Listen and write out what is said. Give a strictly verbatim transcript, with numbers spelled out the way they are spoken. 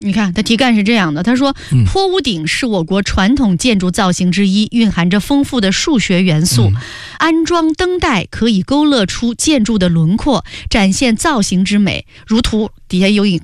你看，它题干是这样的，他说，坡屋顶是我国传统建筑造型之一，蕴含着丰富的数学元素。嗯、安装灯带可以勾勒出建筑的轮廓，展现造型之美。如图底下有